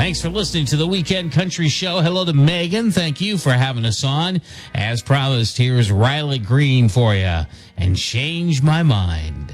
Thanks for listening to the Weekend Country Show. Hello to Megan. Thank you for having us on. As promised, here's Riley Green for you and Change My Mind.